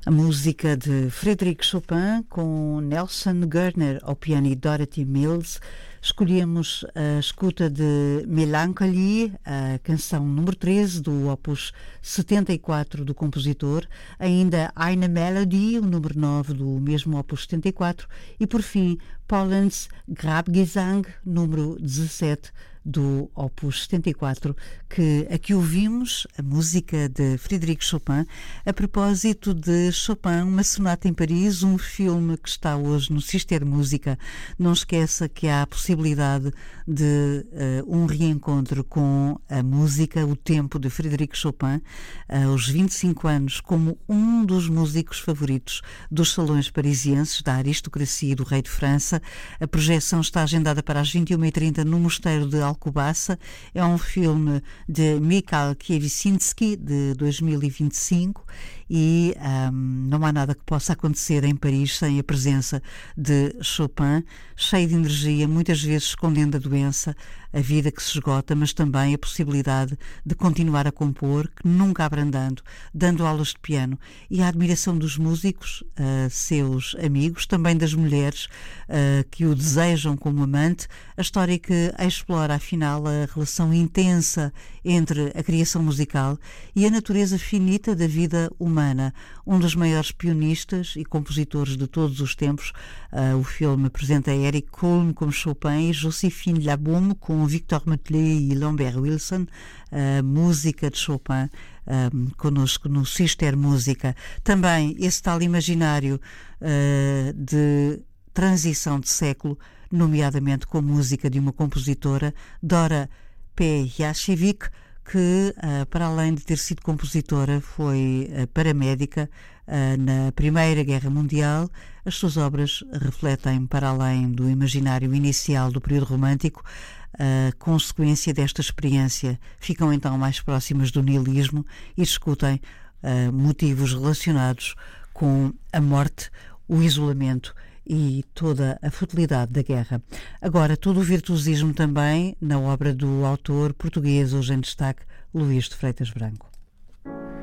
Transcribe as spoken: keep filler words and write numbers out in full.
A música de Frédéric Chopin com Nelson Gerner ao piano e Dorothy Mills. Escolhemos a escuta de Melancholy, a canção número treze do opus setenta e quatro do compositor, ainda Eine Melodie, o número nove do mesmo opus setenta e quatro, e por fim Pollens Grabgesang, número dezassete do opus setenta e quatro, que aqui ouvimos a música de Frédéric Chopin a propósito de Chopin, uma sonata em Paris, um filme que está hoje no Sister Música. Não esqueça que há a possibilidade de uh, um reencontro com a música, o tempo de Frédéric Chopin, aos vinte e cinco anos, como um dos músicos favoritos dos salões parisienses, da aristocracia e do rei de França. A projeção está agendada para as vinte e uma e trinta no Mosteiro de Alcobaça. É um filme de Mikhail Kiewiczynski, de dois mil e vinte e cinco, e um, não há nada que possa acontecer em Paris sem a presença de Chopin, cheio de energia, muitas vezes escondendo a doença, a vida que se esgota, mas também a possibilidade de continuar a compor, que nunca abrandando, dando aulas de piano, e a admiração dos músicos, uh, seus amigos, também das mulheres uh, que o desejam como amante, a história que explora afinal a relação intensa entre a criação musical e a natureza finita da vida humana. Um dos maiores pianistas e compositores de todos os tempos, uh, o filme apresenta Eric Kulm como Chopin e Joséphine Labaume com Victor Metley e Lambert Wilson. A música de Chopin um, conosco no Sister Música. Também esse tal imaginário uh, de transição de século, nomeadamente com música de uma compositora, Dora Pejacevic, que, uh, para além de ter sido compositora, foi uh, paramédica uh, na Primeira Guerra Mundial. As suas obras refletem, para além do imaginário inicial do período romântico, a consequência desta experiência. Ficam então mais próximas do niilismo e discutem uh, motivos relacionados com a morte, o isolamento e toda a futilidade da guerra. Agora, todo o virtuosismo também na obra do autor português, hoje em destaque, Luís de Freitas Branco.